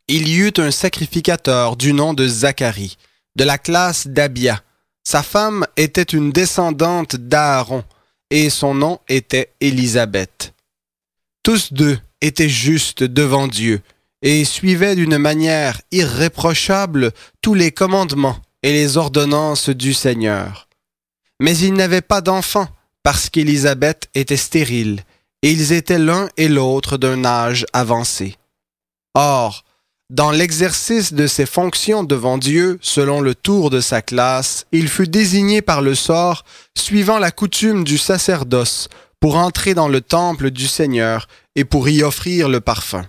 Il y eut un sacrificateur du nom de Zacharie, de la classe d'Abia. Sa femme était une descendante d'Aaron, et son nom était Élisabeth. Tous deux étaient justes devant Dieu, et suivaient d'une manière irréprochable tous les commandements et les ordonnances du Seigneur. Mais ils n'avaient pas d'enfants, parce qu'Élisabeth était stérile, et ils étaient l'un et l'autre d'un âge avancé. Or, dans l'exercice de ses fonctions devant Dieu, selon le tour de sa classe, il fut désigné par le sort, suivant la coutume du sacerdoce, pour entrer dans le temple du Seigneur et pour y offrir le parfum.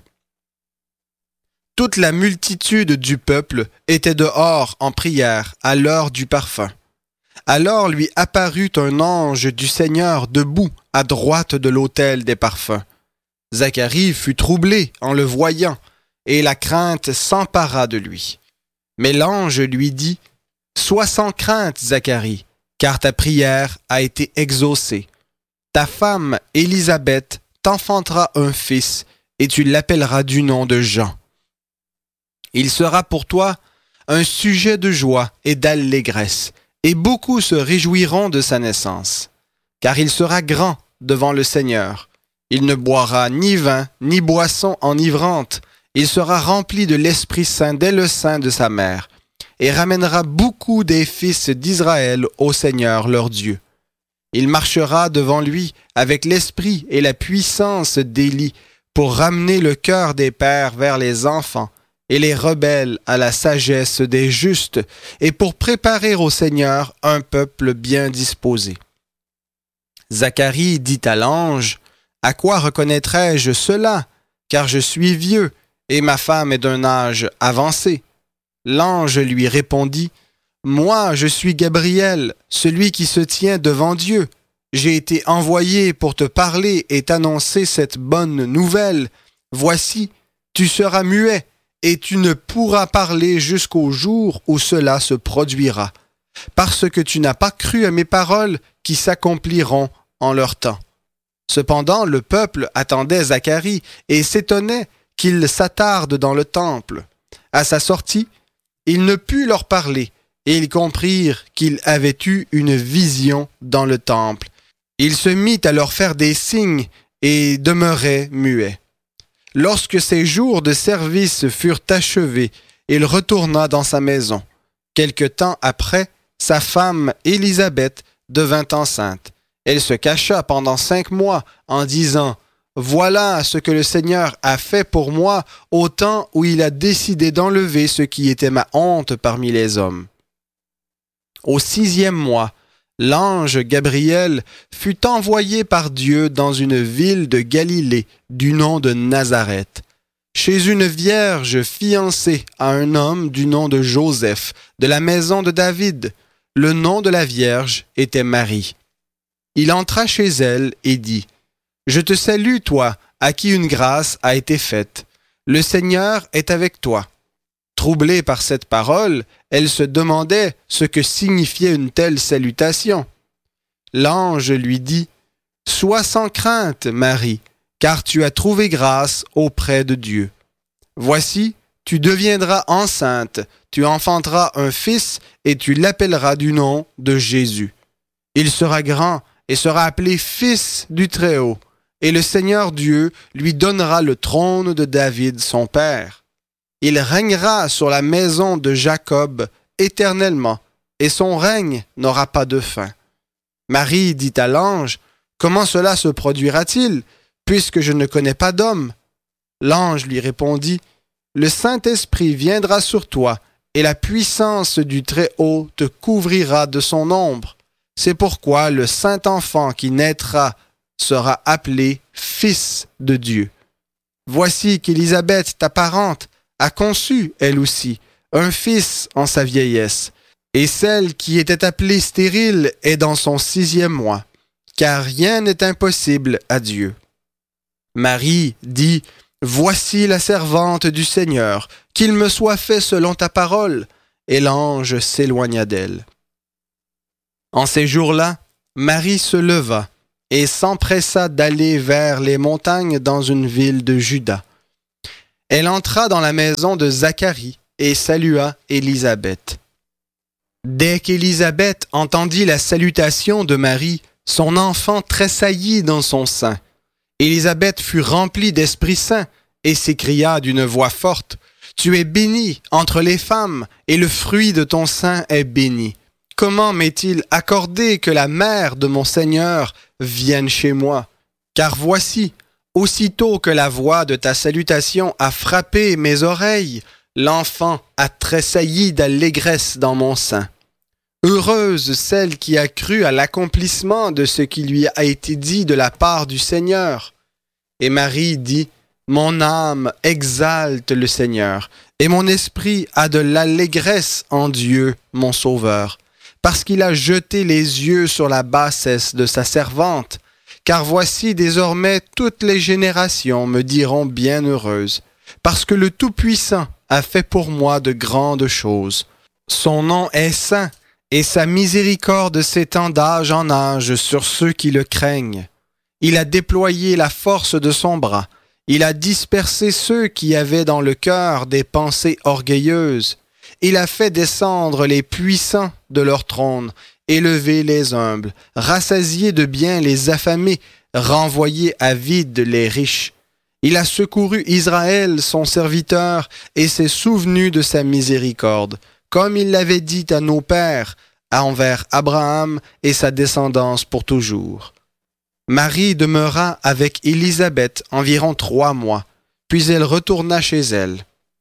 Toute la multitude du peuple était dehors en prière à l'heure du parfum. Alors lui apparut un ange du Seigneur debout à droite de l'autel des parfums. Zacharie fut troublé en le voyant, et la crainte s'empara de lui. Mais l'ange lui dit, « Sois sans crainte, Zacharie, car ta prière a été exaucée. Ta femme, Élisabeth, t'enfantera un fils, et tu l'appelleras du nom de Jean. Il sera pour toi un sujet de joie et d'allégresse, et beaucoup se réjouiront de sa naissance. Car il sera grand devant le Seigneur. Il ne boira ni vin, ni boisson enivrante. Il sera rempli de l'Esprit Saint dès le sein de sa mère, et ramènera beaucoup des fils d'Israël au Seigneur leur Dieu. Il marchera devant lui avec l'esprit et la puissance d'Élie pour ramener le cœur des pères vers les enfants et les rebelles à la sagesse des justes, et pour préparer au Seigneur un peuple bien disposé. » Zacharie dit à l'ange, « À quoi reconnaîtrai-je cela, car je suis vieux, et ma femme est d'un âge avancé. » L'ange lui répondit, « Moi, je suis Gabriel, celui qui se tient devant Dieu. J'ai été envoyé pour te parler et t'annoncer cette bonne nouvelle. Voici, tu seras muet, et tu ne pourras parler jusqu'au jour où cela se produira, parce que tu n'as pas cru à mes paroles qui s'accompliront en leur temps. » Cependant, le peuple attendait Zacharie et s'étonnait qu'il s'attarde dans le temple. À sa sortie, il ne put leur parler, et ils comprirent qu'il avait eu une vision dans le temple. Il se mit à leur faire des signes et demeurait muet. Lorsque ses jours de service furent achevés, il retourna dans sa maison. Quelque temps après, sa femme Élisabeth devint enceinte. Elle se cacha pendant 5 mois en disant, « Voilà ce que le Seigneur a fait pour moi au temps où il a décidé d'enlever ce qui était ma honte parmi les hommes. » Au 6e mois, l'ange Gabriel fut envoyé par Dieu dans une ville de Galilée du nom de Nazareth, chez une vierge fiancée à un homme du nom de Joseph, de la maison de David. Le nom de la vierge était Marie. Il entra chez elle et dit, « Je te salue, toi, à qui une grâce a été faite. Le Seigneur est avec toi. » Troublée par cette parole, elle se demandait ce que signifiait une telle salutation. L'ange lui dit, « Sois sans crainte, Marie, car tu as trouvé grâce auprès de Dieu. Voici, tu deviendras enceinte, tu enfanteras un fils et tu l'appelleras du nom de Jésus. Il sera grand et sera appelé Fils du Très-Haut, et le Seigneur Dieu lui donnera le trône de David son père. Il régnera sur la maison de Jacob éternellement, et son règne n'aura pas de fin. » Marie dit à l'ange, « Comment cela se produira-t-il, puisque je ne connais pas d'homme? » L'ange lui répondit, « Le Saint-Esprit viendra sur toi, et la puissance du Très-Haut te couvrira de son ombre. C'est pourquoi le Saint-Enfant qui naîtra sera appelé Fils de Dieu. Voici qu'Élisabeth, ta parente, a conçu, elle aussi, un fils en sa vieillesse, et celle qui était appelée stérile est dans son 6e mois, car rien n'est impossible à Dieu. » Marie dit, « Voici la servante du Seigneur, qu'il me soit fait selon ta parole. » Et l'ange s'éloigna d'elle. En ces jours-là, Marie se leva et s'empressa d'aller vers les montagnes dans une ville de Juda. Elle entra dans la maison de Zacharie et salua Élisabeth. Dès qu'Élisabeth entendit la salutation de Marie, son enfant tressaillit dans son sein. Élisabeth fut remplie d'Esprit Saint et s'écria d'une voix forte, « Tu es bénie entre les femmes, et le fruit de ton sein est béni. Comment m'est-il accordé que la mère de mon Seigneur vienne chez moi? Car voici, aussitôt que la voix de ta salutation a frappé mes oreilles, l'enfant a tressailli d'allégresse dans mon sein. Heureuse celle qui a cru à l'accomplissement de ce qui lui a été dit de la part du Seigneur. » Et Marie dit, « Mon âme exalte le Seigneur, et mon esprit a de l'allégresse en Dieu, mon Sauveur, parce qu'il a jeté les yeux sur la bassesse de sa servante. Car voici désormais toutes les générations me diront bienheureuse, parce que le Tout-Puissant a fait pour moi de grandes choses. Son nom est saint, et sa miséricorde s'étend d'âge en âge sur ceux qui le craignent. Il a déployé la force de son bras. Il a dispersé ceux qui avaient dans le cœur des pensées orgueilleuses. Il a fait descendre les puissants de leur trône, élevé les humbles, rassasié de biens les affamés, renvoyé à vide les riches. Il a secouru Israël, son serviteur, et s'est souvenu de sa miséricorde, comme il l'avait dit à nos pères, envers Abraham et sa descendance pour toujours. Marie demeura avec Élisabeth environ 3 mois, puis elle retourna chez elle.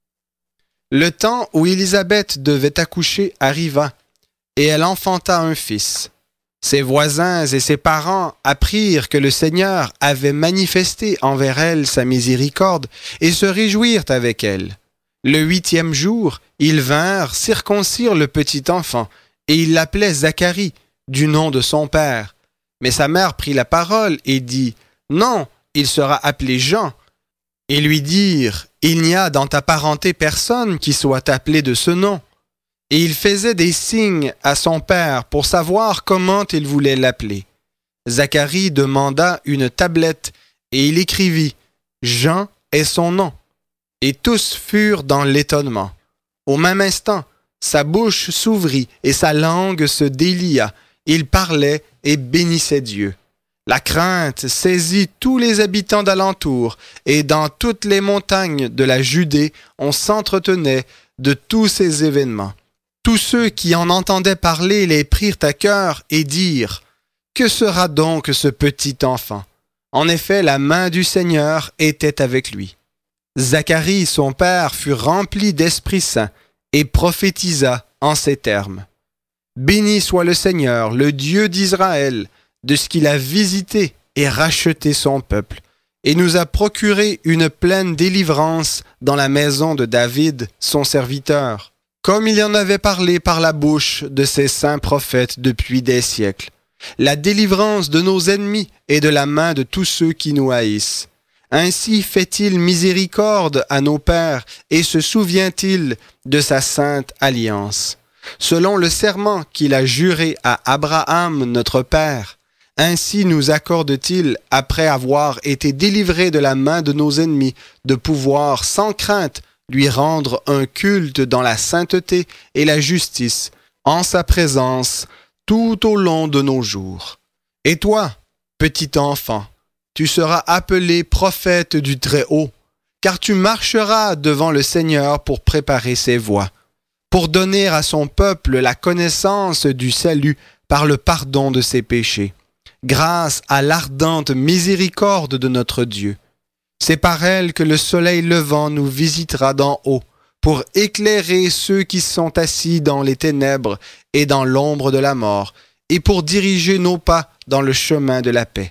Le temps où Élisabeth devait accoucher arriva, et elle enfanta un fils. Ses voisins et ses parents apprirent que le Seigneur avait manifesté envers elle sa miséricorde et se réjouirent avec elle. Le 8e jour, ils vinrent circoncire le petit enfant, et ils l'appelaient Zacharie, du nom de son père. Mais sa mère prit la parole et dit, « Non, il sera appelé Jean. » Et lui dirent, « Il n'y a dans ta parenté personne qui soit appelé de ce nom. » Et il faisait des signes à son père pour savoir comment il voulait l'appeler. Zacharie demanda une tablette, et il écrivit, « Jean est son nom. » Et tous furent dans l'étonnement. Au même instant, sa bouche s'ouvrit et sa langue se délia. Il parlait et bénissait Dieu. La crainte saisit tous les habitants d'alentour, et dans toutes les montagnes de la Judée, on s'entretenait de tous ces événements. Tous ceux qui en entendaient parler les prirent à cœur et dirent, « Que sera donc ce petit enfant? » En effet, la main du Seigneur était avec lui. Zacharie, son père, fut rempli d'Esprit Saint et prophétisa en ces termes. « Béni soit le Seigneur, le Dieu d'Israël, de ce qu'il a visité et racheté son peuple, et nous a procuré une pleine délivrance dans la maison de David, son serviteur, comme il y en avait parlé par la bouche de ses saints prophètes depuis des siècles, la délivrance de nos ennemis et de la main de tous ceux qui nous haïssent. Ainsi fait-il miséricorde à nos pères et se souvient-il de sa sainte alliance, selon le serment qu'il a juré à Abraham notre père. Ainsi nous accorde-t-il, après avoir été délivrés de la main de nos ennemis, de pouvoir sans crainte lui rendre un culte dans la sainteté et la justice, en sa présence, tout au long de nos jours. Et toi, petit enfant, tu seras appelé prophète du Très-Haut, car tu marcheras devant le Seigneur pour préparer ses voies, pour donner à son peuple la connaissance du salut par le pardon de ses péchés, grâce à l'ardente miséricorde de notre Dieu. C'est par elle que le soleil levant nous visitera d'en haut, pour éclairer ceux qui sont assis dans les ténèbres et dans l'ombre de la mort, et pour diriger nos pas dans le chemin de la paix.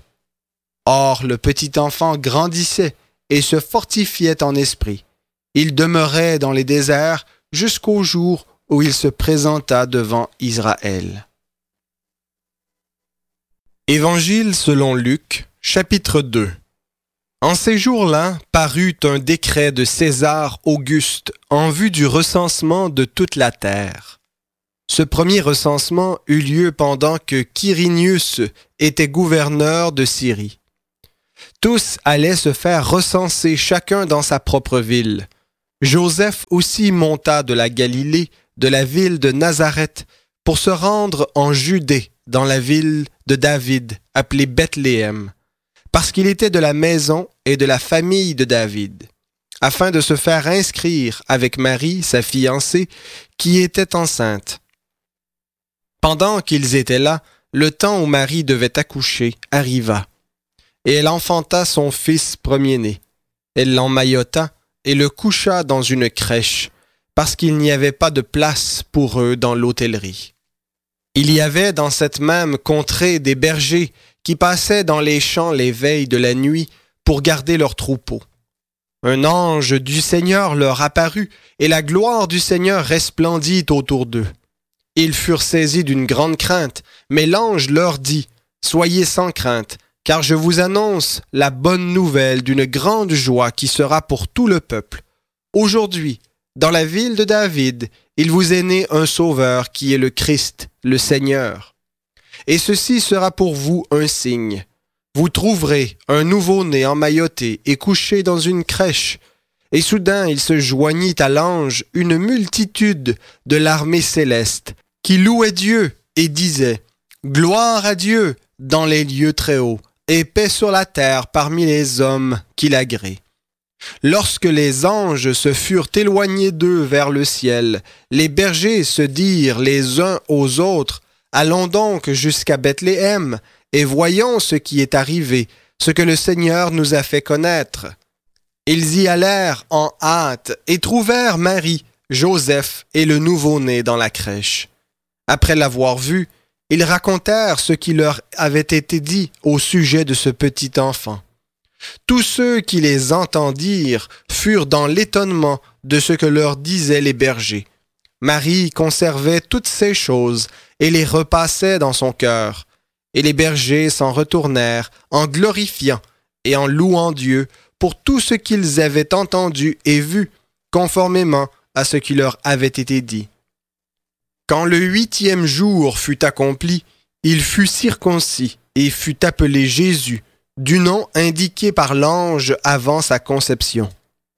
Or, le petit enfant grandissait et se fortifiait en esprit. Il demeurait dans les déserts jusqu'au jour où il se présenta devant Israël. Évangile selon Luc, chapitre 2. En ces jours-là, parut un décret de César Auguste en vue du recensement de toute la terre. Ce premier recensement eut lieu pendant que Quirinius était gouverneur de Syrie. Tous allaient se faire recenser chacun dans sa propre ville. Joseph aussi monta de la Galilée, de la ville de Nazareth, pour se rendre en Judée, dans la ville de David, appelée Bethléem, parce qu'il était de la maison et de la famille de David, afin de se faire inscrire avec Marie, sa fiancée, qui était enceinte. Pendant qu'ils étaient là, le temps où Marie devait accoucher arriva, et elle enfanta son fils premier-né. Elle l'emmaillota et le coucha dans une crèche, parce qu'il n'y avait pas de place pour eux dans l'hôtellerie. Il y avait dans cette même contrée des bergers qui passaient dans les champs les veilles de la nuit pour garder leurs troupeaux. Un ange du Seigneur leur apparut, et la gloire du Seigneur resplendit autour d'eux. Ils furent saisis d'une grande crainte, mais l'ange leur dit, « Soyez sans crainte, car je vous annonce la bonne nouvelle d'une grande joie qui sera pour tout le peuple. Aujourd'hui, dans la ville de David, il vous est né un sauveur qui est le Christ, le Seigneur. Et ceci sera pour vous un signe. Vous trouverez un nouveau-né emmailloté et couché dans une crèche. » Et soudain il se joignit à l'ange une multitude de l'armée céleste, qui louait Dieu et disait « Gloire à Dieu dans les lieux très hauts, et paix sur la terre parmi les hommes qui l'agréent. » Lorsque les anges se furent éloignés d'eux vers le ciel, les bergers se dirent les uns aux autres, « Allons donc jusqu'à Bethléem, et voyons ce qui est arrivé, ce que le Seigneur nous a fait connaître. » Ils y allèrent en hâte et trouvèrent Marie, Joseph et le nouveau-né dans la crèche. Après l'avoir vu, ils racontèrent ce qui leur avait été dit au sujet de ce petit enfant. Tous ceux qui les entendirent furent dans l'étonnement de ce que leur disaient les bergers. Marie conservait toutes ces choses et les repassait dans son cœur. Et les bergers s'en retournèrent en glorifiant et en louant Dieu pour tout ce qu'ils avaient entendu et vu, conformément à ce qui leur avait été dit. Quand le 8e jour fut accompli, il fut circoncis et fut appelé Jésus, du nom indiqué par l'ange avant sa conception.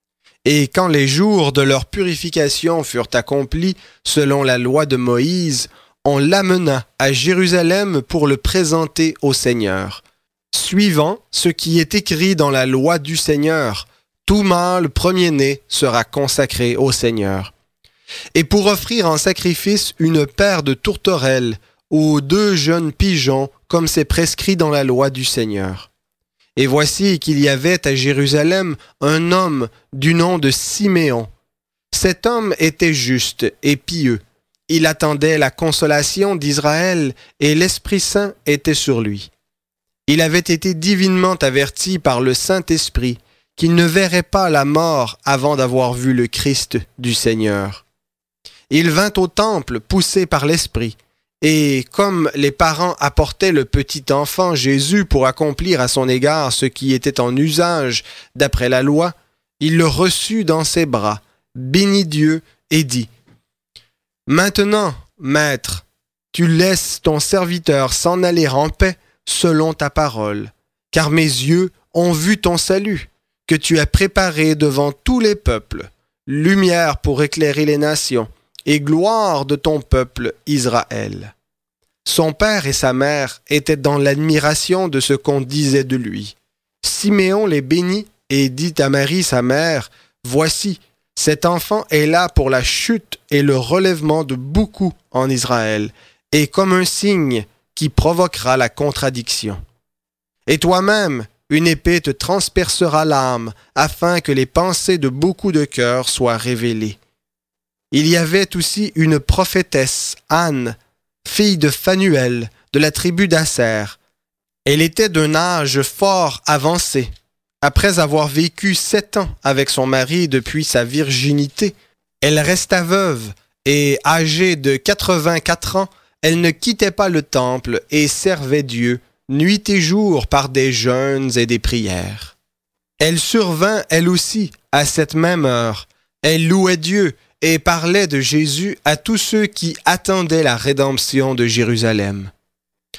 Et quand les jours de leur purification furent accomplis, selon la loi de Moïse, on l'amena à Jérusalem pour le présenter au Seigneur. Suivant ce qui est écrit dans la loi du Seigneur, tout mâle premier-né sera consacré au Seigneur. Et pour offrir en sacrifice une paire de tourterelles ou 2 jeunes pigeons, comme c'est prescrit dans la loi du Seigneur. Et voici qu'il y avait à Jérusalem un homme du nom de Siméon. Cet homme était juste et pieux. Il attendait la consolation d'Israël et l'Esprit Saint était sur lui. Il avait été divinement averti par le Saint-Esprit qu'il ne verrait pas la mort avant d'avoir vu le Christ du Seigneur. Il vint au temple poussé par l'Esprit, et comme les parents apportaient le petit enfant Jésus pour accomplir à son égard ce qui était en usage d'après la loi, il le reçut dans ses bras, bénit Dieu et dit « Maintenant, Maître, tu laisses ton serviteur s'en aller en paix selon ta parole, car mes yeux ont vu ton salut, que tu as préparé devant tous les peuples, lumière pour éclairer les nations, et gloire de ton peuple Israël. » Son père et sa mère étaient dans l'admiration de ce qu'on disait de lui. Siméon les bénit et dit à Marie sa mère, « Voici, cet enfant est là pour la chute et le relèvement de beaucoup en Israël, et comme un signe qui provoquera la contradiction. Et toi-même, une épée te transpercera l'âme, afin que les pensées de beaucoup de cœurs soient révélées. » Il y avait aussi une prophétesse, Anne, fille de Phanuel, de la tribu d'Aser. Elle était d'un âge fort avancé. Après avoir vécu 7 ans avec son mari depuis sa virginité, elle resta veuve et, âgée de 84 ans, elle ne quittait pas le temple et servait Dieu nuit et jour par des jeûnes et des prières. Elle survint, elle aussi, à cette même heure. Elle louait Dieu et parlait de Jésus à tous ceux qui attendaient la rédemption de Jérusalem.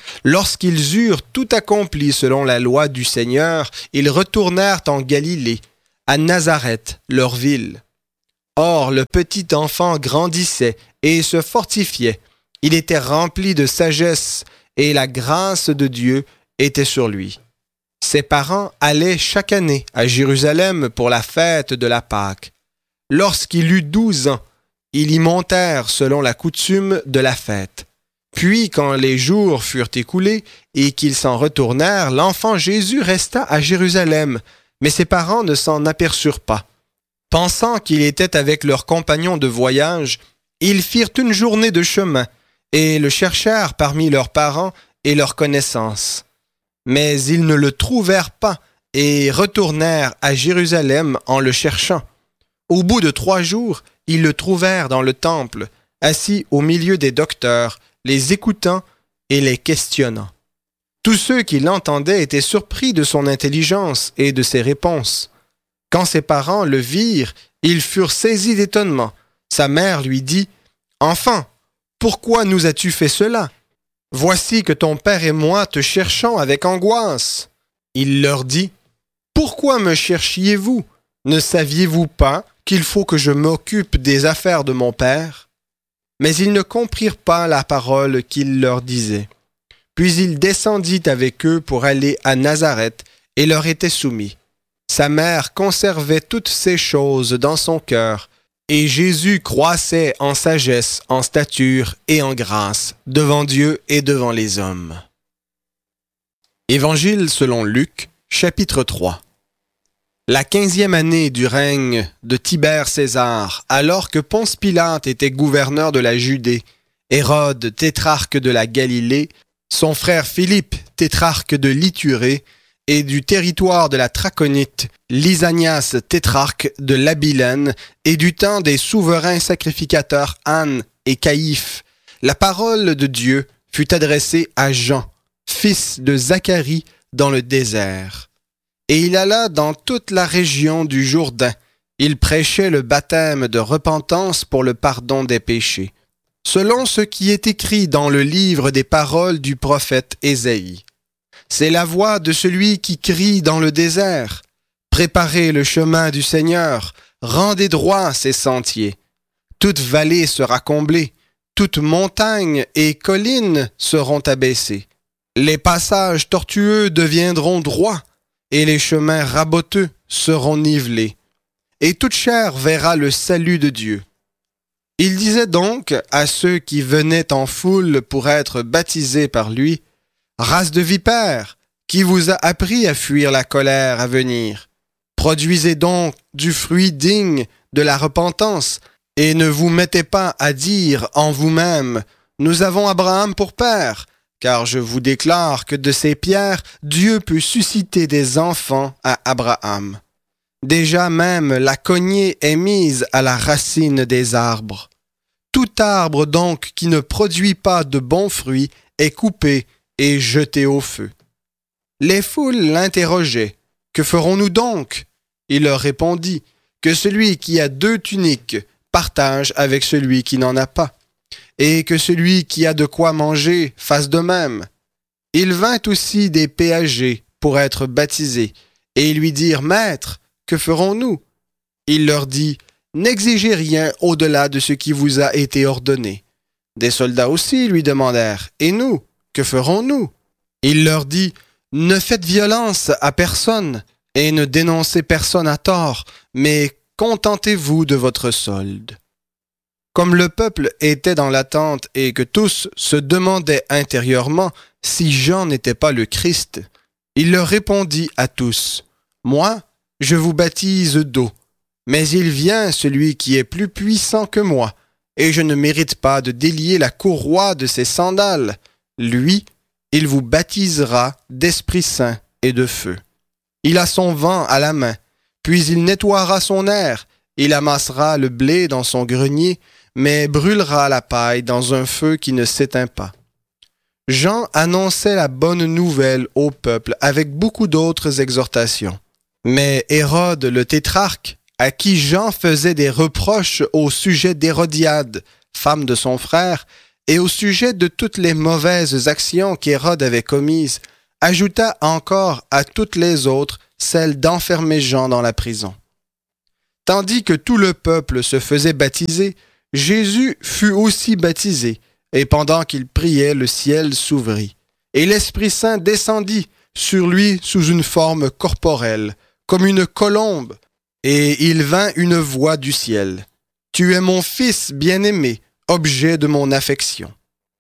Lorsqu'ils eurent tout accompli selon la loi du Seigneur, ils retournèrent en Galilée, à Nazareth, leur ville. Or, le petit enfant grandissait et se fortifiait. Il était rempli de sagesse et la grâce de Dieu était sur lui. Ses parents allaient chaque année à Jérusalem pour la fête de la Pâque. Lorsqu'il eut 12 ans, ils y montèrent selon la coutume de la fête. Puis, quand les jours furent écoulés et qu'ils s'en retournèrent, l'enfant Jésus resta à Jérusalem, mais ses parents ne s'en aperçurent pas. Pensant qu'il était avec leurs compagnons de voyage, ils firent une journée de chemin et le cherchèrent parmi leurs parents et leurs connaissances. Mais ils ne le trouvèrent pas et retournèrent à Jérusalem en le cherchant. Au bout de 3 jours, ils le trouvèrent dans le temple, assis au milieu des docteurs, les écoutant et les questionnant. Tous ceux qui l'entendaient étaient surpris de son intelligence et de ses réponses. Quand ses parents le virent, ils furent saisis d'étonnement. Sa mère lui dit « Enfant, pourquoi nous as-tu fait cela? Voici que ton père et moi te cherchons avec angoisse. » Il leur dit « Pourquoi me cherchiez-vous? Ne saviez-vous pas qu'il faut que je m'occupe des affaires de mon père? » Mais ils ne comprirent pas la parole qu'il leur disait. Puis il descendit avec eux pour aller à Nazareth et leur était soumis. Sa mère conservait toutes ces choses dans son cœur, et Jésus croissait en sagesse, en stature et en grâce, devant Dieu et devant les hommes. Évangile selon Luc, chapitre 3. La 15e année du règne de Tibère César, alors que Ponce Pilate était gouverneur de la Judée, Hérode, tétrarque de la Galilée, son frère Philippe, tétrarque de l'Iturée, et du territoire de la Traconite, Lysanias, tétrarque de l'Abilène, et du temps des souverains sacrificateurs Anne et Caïphe, la parole de Dieu fut adressée à Jean, fils de Zacharie, dans le désert. Et il alla dans toute la région du Jourdain. Il prêchait le baptême de repentance pour le pardon des péchés, selon ce qui est écrit dans le livre des paroles du prophète Ésaïe. C'est la voix de celui qui crie dans le désert. Préparez le chemin du Seigneur, rendez droit ses sentiers. Toute vallée sera comblée, toute montagne et colline seront abaissées. Les passages tortueux deviendront droits, et les chemins raboteux seront nivelés. Et toute chair verra le salut de Dieu. Il disait donc à ceux qui venaient en foule pour être baptisés par lui, « Race de vipères, qui vous a appris à fuir la colère à venir? Produisez donc du fruit digne de la repentance, et ne vous mettez pas à dire en vous-même, « Nous avons Abraham pour père », car je vous déclare que de ces pierres, Dieu peut susciter des enfants à Abraham. Déjà même la cognée est mise à la racine des arbres. Tout arbre donc qui ne produit pas de bons fruits est coupé et jeté au feu. Les foules l'interrogeaient. « Que ferons-nous donc ?» Il leur répondit, « Que celui qui a 2 tuniques partage avec celui qui n'en a pas, et que celui qui a de quoi manger fasse de même. » Il vint aussi des péagers pour être baptisés, et ils lui dirent, « Maître, que ferons-nous ?» Il leur dit, « N'exigez rien au-delà de ce qui vous a été ordonné. » Des soldats aussi lui demandèrent, « Et nous, que ferons-nous ?» Il leur dit, « Ne faites violence à personne, et ne dénoncez personne à tort, mais contentez-vous de votre solde. » Comme le peuple était dans l'attente et que tous se demandaient intérieurement si Jean n'était pas le Christ, il leur répondit à tous, « Moi, je vous baptise d'eau, mais il vient celui qui est plus puissant que moi, et je ne mérite pas de délier la courroie de ses sandales. Lui, il vous baptisera d'Esprit Saint et de feu. Il a son vent à la main, puis il nettoiera son aire, il amassera le blé dans son grenier, mais brûlera la paille dans un feu qui ne s'éteint pas. » Jean annonçait la bonne nouvelle au peuple avec beaucoup d'autres exhortations. Mais Hérode le tétrarque, à qui Jean faisait des reproches au sujet d'Hérodiade, femme de son frère, et au sujet de toutes les mauvaises actions qu'Hérode avait commises, ajouta encore à toutes les autres celle d'enfermer Jean dans la prison. Tandis que tout le peuple se faisait baptiser, Jésus fut aussi baptisé, et pendant qu'il priait, le ciel s'ouvrit, et l'Esprit Saint descendit sur lui sous une forme corporelle, comme une colombe, et il vint une voix du ciel. « Tu es mon Fils bien-aimé, objet de mon affection. »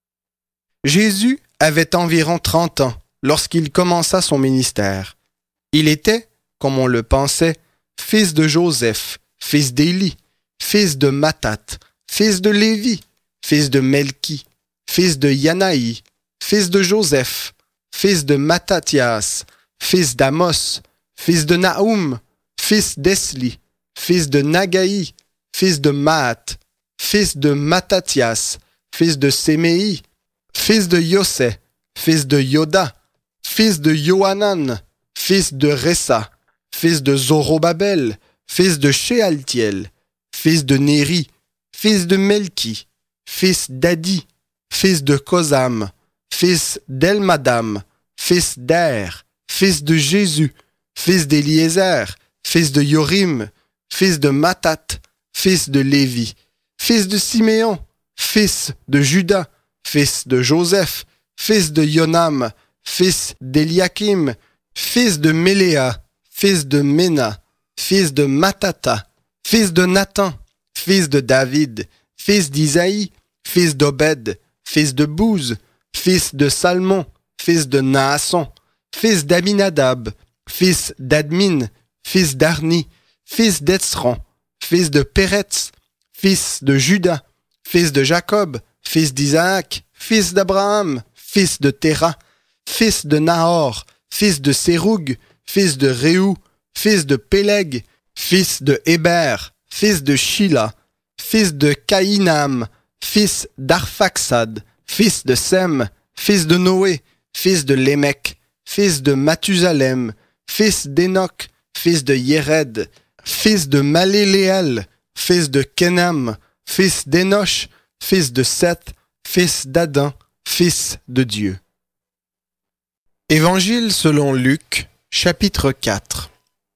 Jésus avait environ 30 ans lorsqu'il commença son ministère. Il était, comme on le pensait, fils de Joseph, fils d'Élie, fils de Mathat, fils de Lévi, fils de Melchi, fils de Yanaï, fils de Joseph, fils de Mattathias, fils d'Amos, fils de Naoum, fils d'Esli, fils de Nagaï, fils de Maat, fils de Mattathias, fils de Séméi, fils de Yossé, fils de Yoda, fils de Johanan, fils de Ressa, fils de Zorobabel, fils de Shealtiel, fils de Néri, fils de Melchi, fils d'Adi, fils de Kosam, fils d'Elmadam, fils d'Er, fils de Jésus, fils d'Éliézer, fils de Yorim, fils de Mathat, fils de Lévi, fils de Siméon, fils de Juda, fils de Joseph, fils de Yonam, fils d'Eliakim, fils de Méléa, fils de Ména, fils de Matata, fils de Nathan, fils de David, fils d'Isaïe, fils d'Obed, fils de Bouz, fils de Salmon, fils de Naasson, fils d'Aminadab, fils d'Admin, fils d'Arni, fils d'Etzron, fils de Péretz, fils de Juda, fils de Jacob, fils d'Isaac, fils d'Abraham, fils de Téra, fils de Nahor, fils de Séroug, fils de Réou, fils de Péleg, fils de Héber, fils de Shila, fils de Caïnam, fils d'Arphaxad, fils de Sem, fils de Noé, fils de Lémec, fils de Mathusalem, fils d'Énoch, fils de Yéred, fils de Maléléel, fils de Kenam, fils d'Énoch, fils de Seth, fils d'Adam, fils de Dieu. Évangile selon Luc, chapitre 4.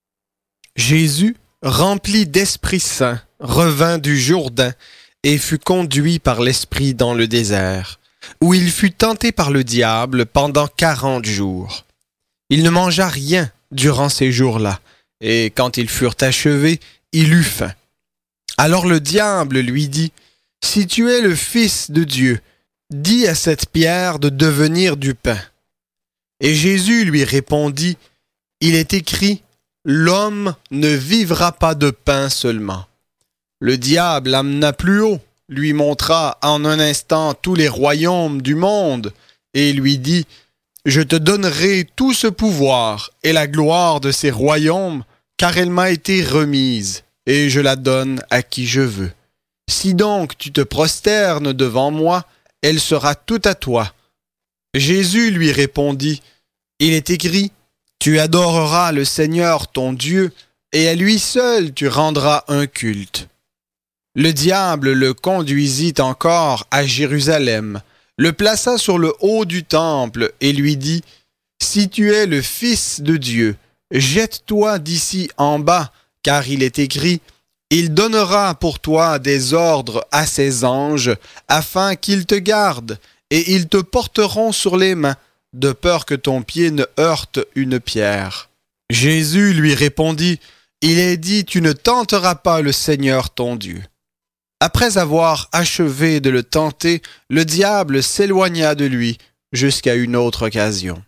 Jésus, rempli d'Esprit Saint, revint du Jourdain et fut conduit par l'Esprit dans le désert, où il fut tenté par le diable pendant 40 jours. Il ne mangea rien durant ces jours-là, et quand ils furent achevés, il eut faim. Alors le diable lui dit, « Si tu es le Fils de Dieu, dis à cette pierre de devenir du pain. » Et Jésus lui répondit, « Il est écrit, l'homme ne vivra pas de pain seulement. » Le diable l'amena plus haut, lui montra en un instant tous les royaumes du monde, et lui dit, « Je te donnerai tout ce pouvoir et la gloire de ces royaumes, car elle m'a été remise, et je la donne à qui je veux. Si donc tu te prosternes devant moi, elle sera toute à toi. » Jésus lui répondit, « Il est écrit, tu adoreras le Seigneur ton Dieu, et à lui seul tu rendras un culte. » Le diable le conduisit encore à Jérusalem, le plaça sur le haut du temple et lui dit, « Si tu es le Fils de Dieu, jette-toi d'ici en bas, car il est écrit, « Il donnera pour toi des ordres à ses anges, afin qu'ils te gardent, et ils te porteront sur les mains, de peur que ton pied ne heurte une pierre. » Jésus lui répondit, « Il est dit, tu ne tenteras pas le Seigneur ton Dieu. » Après avoir achevé de le tenter, le diable s'éloigna de lui jusqu'à une autre occasion.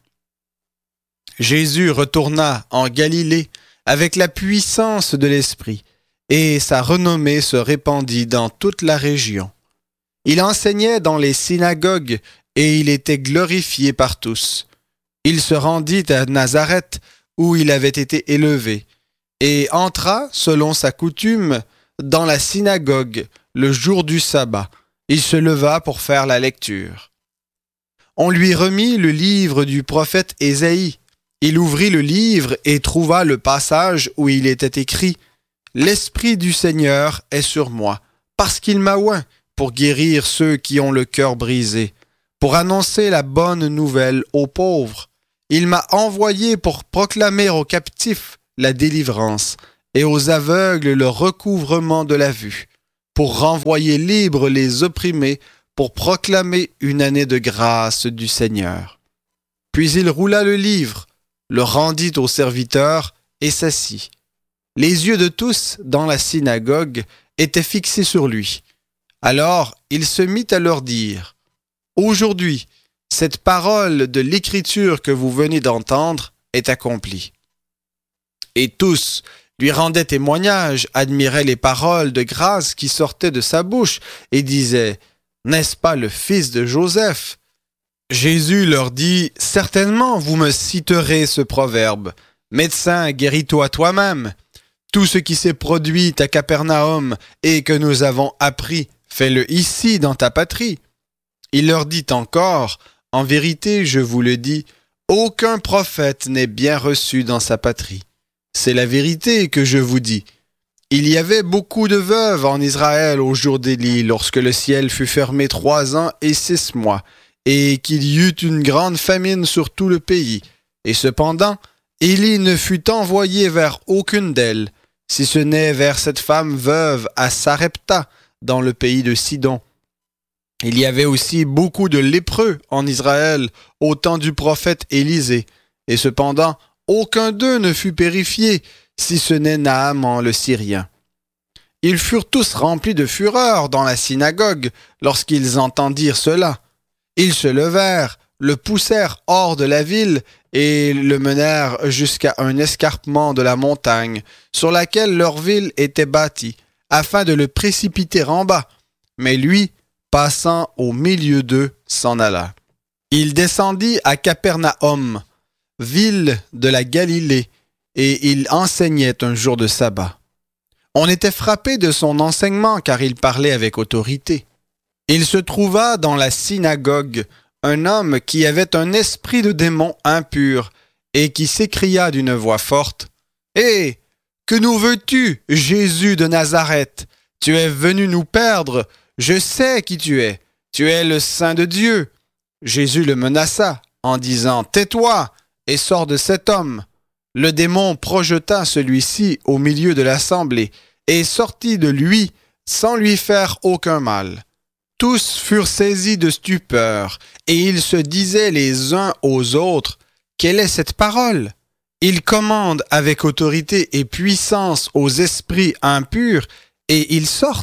Jésus retourna en Galilée avec la puissance de l'Esprit, et sa renommée se répandit dans toute la région. Il enseignait dans les synagogues, et il était glorifié par tous. Il se rendit à Nazareth, où il avait été élevé, et entra, selon sa coutume, dans la synagogue le jour du sabbat. Il se leva pour faire la lecture. On lui remit le livre du prophète Ésaïe. Il ouvrit le livre et trouva le passage où il était écrit « L'Esprit du Seigneur est sur moi, parce qu'il m'a oint pour guérir ceux qui ont le cœur brisé, pour annoncer la bonne nouvelle aux pauvres. Il m'a envoyé pour proclamer aux captifs la délivrance et aux aveugles le recouvrement de la vue, pour renvoyer libres les opprimés, pour proclamer une année de grâce du Seigneur. Puis il roula le livre, le rendit au serviteur et s'assit. Les yeux de tous dans la synagogue étaient fixés sur lui. Alors il se mit à leur dire : « Aujourd'hui, cette parole de l'Écriture que vous venez d'entendre est accomplie. » Et tous lui rendaient témoignage, admiraient les paroles de grâce qui sortaient de sa bouche et disaient : « N'est-ce pas le fils de Joseph ?» Jésus leur dit : « Certainement, vous me citerez ce proverbe : Médecin, guéris-toi toi-même. Tout ce qui s'est produit à Capernaum et que nous avons appris, fais-le ici dans ta patrie. » Il leur dit encore : « En vérité, je vous le dis, aucun prophète n'est bien reçu dans sa patrie. C'est la vérité que je vous dis. Il y avait beaucoup de veuves en Israël au jour d'Élie, lorsque le ciel fut fermé 3 ans et 6 mois, et qu'il y eut une grande famine sur tout le pays. Et cependant, Élie ne fut envoyé vers aucune d'elles, si ce n'est vers cette femme veuve à Sarepta, dans le pays de Sidon. Il y avait aussi beaucoup de lépreux en Israël au temps du prophète Élisée, et cependant, aucun d'eux ne fut purifié, si ce n'est Naaman le Syrien. Ils furent tous remplis de fureur dans la synagogue lorsqu'ils entendirent cela. Ils se levèrent, le poussèrent hors de la ville et le menèrent jusqu'à un escarpement de la montagne sur laquelle leur ville était bâtie, afin de le précipiter en bas. Mais lui, passant au milieu d'eux, s'en alla. Il descendit à Capernaum, ville de la Galilée, et il enseignait un jour de sabbat. On était frappé de son enseignement car il parlait avec autorité. Il se trouva dans la synagogue un homme qui avait un esprit de démon impur et qui s'écria d'une voix forte : « Hé, que nous veux-tu, Jésus de Nazareth ? Tu es venu nous perdre. Je sais qui tu es. Tu es le Saint de Dieu. » Jésus le menaça en disant : « Tais-toi et sors de cet homme. » Le démon projeta celui-ci au milieu de l'assemblée et sortit de lui sans lui faire aucun mal. Tous furent saisis de stupeur et ils se disaient les uns aux autres : « Quelle est cette parole ? Il commande avec autorité et puissance aux esprits impurs et ils sortent. »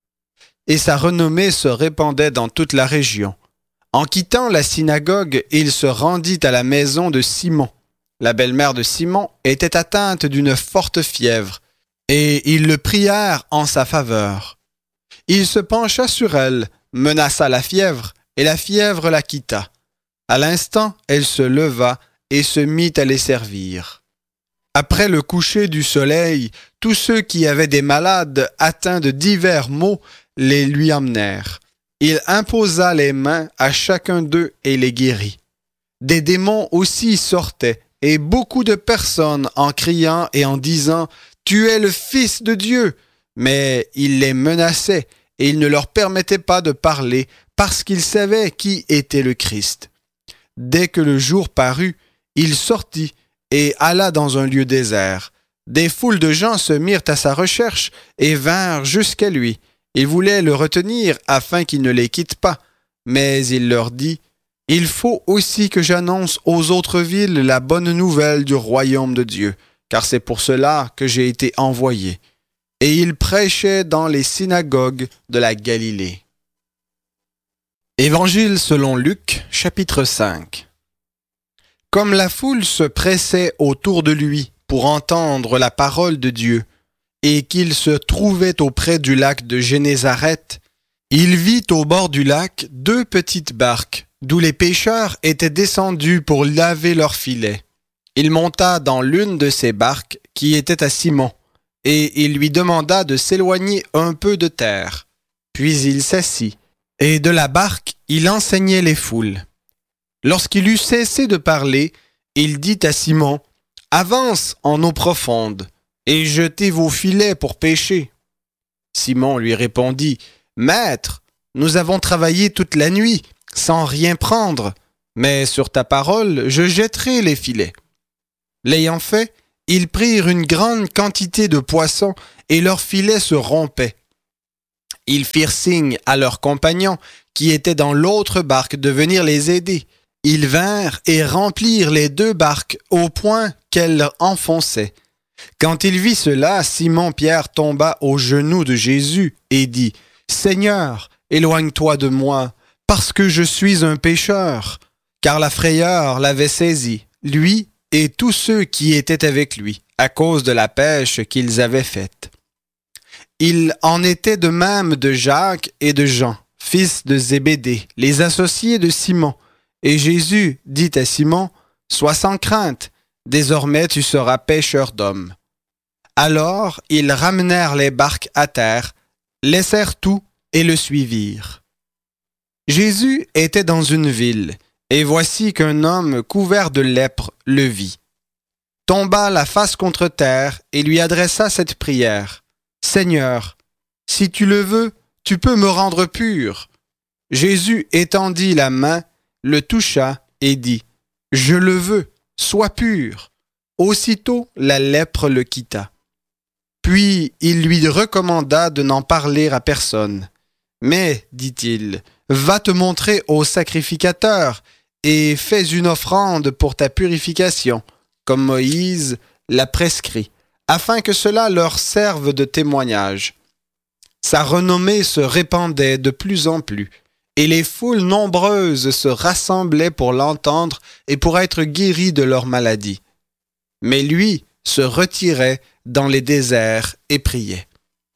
Et sa renommée se répandait dans toute la région. En quittant la synagogue, il se rendit à la maison de Simon. La belle-mère de Simon était atteinte d'une forte fièvre, et ils le prièrent en sa faveur. Il se pencha sur elle, menaça la fièvre, et la fièvre la quitta. À l'instant, elle se leva et se mit à les servir. Après le coucher du soleil, tous ceux qui avaient des malades atteints de divers maux les lui emmenèrent. Il imposa les mains à chacun d'eux et les guérit. Des démons aussi sortaient, et beaucoup de personnes en criant et en disant « Tu es le Fils de Dieu !» Mais il les menaçait et il ne leur permettait pas de parler parce qu'ils savaient qui était le Christ. Dès que le jour parut, il sortit et alla dans un lieu désert. Des foules de gens se mirent à sa recherche et vinrent jusqu'à lui. Ils voulaient le retenir afin qu'il ne les quitte pas, mais il leur dit : « Il faut aussi que j'annonce aux autres villes la bonne nouvelle du royaume de Dieu, car c'est pour cela que j'ai été envoyé. » Et il prêchait dans les synagogues de la Galilée. Évangile selon Luc, chapitre 5. Comme la foule se pressait autour de lui pour entendre la parole de Dieu, et qu'il se trouvait auprès du lac de Génézareth, il vit au bord du lac 2 petites barques, d'où les pêcheurs étaient descendus pour laver leurs filets. Il monta dans l'une de ces barques, qui était à Simon, et il lui demanda de s'éloigner un peu de terre. Puis il s'assit, et de la barque, il enseignait les foules. Lorsqu'il eut cessé de parler, il dit à Simon : « Avance en eau profonde, et jetez vos filets pour pêcher. » Simon lui répondit : Maître, nous avons travaillé toute la nuit, sans rien prendre, mais sur ta parole, je jetterai les filets. » L'ayant fait, ils prirent une grande quantité de poissons et leurs filets se rompaient. Ils firent signe à leurs compagnons qui étaient dans l'autre barque de venir les aider. Ils vinrent et remplirent les 2 barques au point qu'elles enfonçaient. Quand il vit cela, Simon-Pierre tomba aux genoux de Jésus et dit « Seigneur, éloigne-toi de moi, parce que je suis un pécheur. » Car la frayeur l'avait saisi, lui et tous ceux qui étaient avec lui, à cause de la pêche qu'ils avaient faite. Il en était de même de Jacques et de Jean, fils de Zébédée, les associés de Simon. Et Jésus dit à Simon, « Sois sans crainte, désormais tu seras pêcheur d'hommes. » Alors ils ramenèrent les barques à terre, laissèrent tout et le suivirent. Jésus était dans une ville, et voici qu'un homme couvert de lèpre le vit. Tomba la face contre terre et lui adressa cette prière. « Seigneur, si tu le veux, tu peux me rendre pur. » Jésus étendit la main, le toucha et dit, « Je le veux, sois pur. » Aussitôt la lèpre le quitta. Puis il lui recommanda de n'en parler à personne. « Mais, dit-il, va te montrer au sacrificateur et fais une offrande pour ta purification, comme Moïse l'a prescrit, afin que cela leur serve de témoignage. » Sa renommée se répandait de plus en plus, et les foules nombreuses se rassemblaient pour l'entendre et pour être guéris de leur maladie. Mais lui se retirait dans les déserts et priait.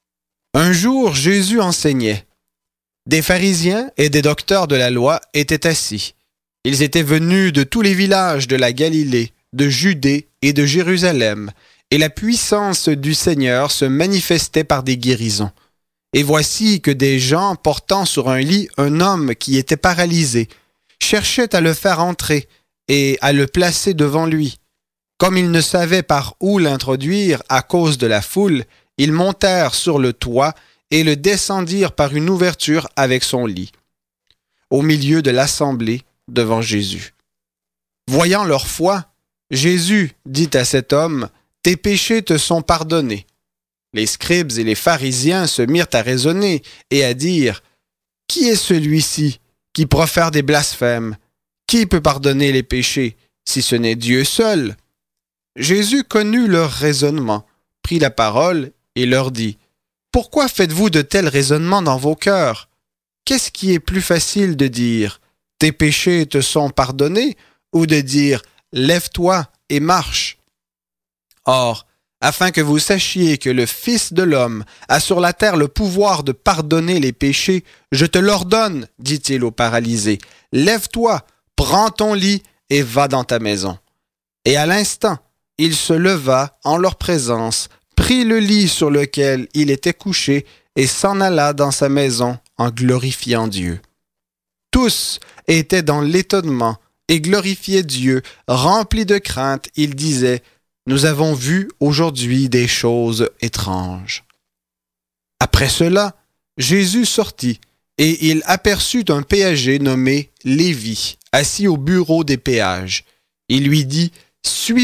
Un jour, Jésus enseignait. Des pharisiens et des docteurs de la loi étaient assis. Ils étaient venus de tous les villages de la Galilée, de Judée et de Jérusalem, et la puissance du Seigneur se manifestait par des guérisons. Et voici que des gens portant sur un lit un homme qui était paralysé cherchaient à le faire entrer et à le placer devant lui. Comme ils ne savaient par où l'introduire à cause de la foule, ils montèrent sur le toit et le descendirent par une ouverture avec son lit, au milieu de l'assemblée devant Jésus. Voyant leur foi, Jésus dit à cet homme, « Tes péchés te sont pardonnés. » Les scribes et les pharisiens se mirent à raisonner et à dire, « Qui est celui-ci qui profère des blasphèmes? Qui peut pardonner les péchés, si ce n'est Dieu seul? » Jésus connut leur raisonnement, prit la parole et leur dit, « Pourquoi faites-vous de tels raisonnements dans vos cœurs? Qu'est-ce qui est plus facile de dire, « Tes péchés te sont pardonnés » ou de dire, « Lève-toi et marche » ? Or, afin que vous sachiez que le Fils de l'homme a sur la terre le pouvoir de pardonner les péchés, je te l'ordonne, dit-il au paralysé, « Lève-toi, prends ton lit et va dans ta maison. » Et à l'instant, il se leva en leur présence, prit le lit sur lequel il était couché et s'en alla dans sa maison en glorifiant Dieu. Tous étaient dans l'étonnement et glorifiaient Dieu, remplis de crainte, ils disaient, « Nous avons vu aujourd'hui des choses étranges. » Après cela, Jésus sortit, et il aperçut un péager nommé Lévi, assis au bureau des péages. Il lui dit, « Suis-moi »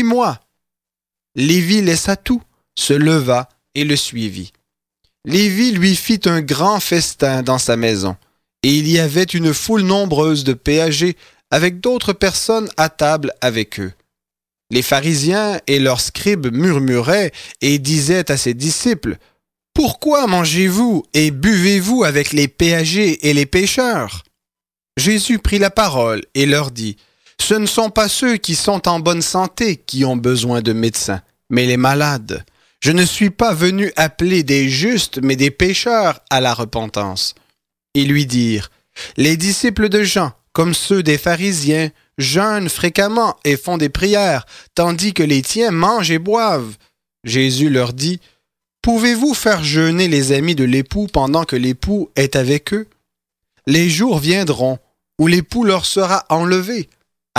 Lévi laissa tout, se leva et le suivit. Lévi lui fit un grand festin dans sa maison, et il y avait une foule nombreuse de péagers avec d'autres personnes à table avec eux. Les pharisiens et leurs scribes murmuraient et disaient à ses disciples, « Pourquoi mangez-vous et buvez-vous avec les péagers et les pécheurs? » Jésus prit la parole et leur dit, « Ce ne sont pas ceux qui sont en bonne santé qui ont besoin de médecins, mais les malades. Je ne suis pas venu appeler des justes, mais des pécheurs à la repentance. » Ils lui dirent, « Les disciples de Jean, comme ceux des pharisiens, jeûnent fréquemment et font des prières, tandis que les tiens mangent et boivent. » Jésus leur dit, « Pouvez-vous faire jeûner les amis de l'époux pendant que l'époux est avec eux? Les jours viendront où l'époux leur sera enlevé.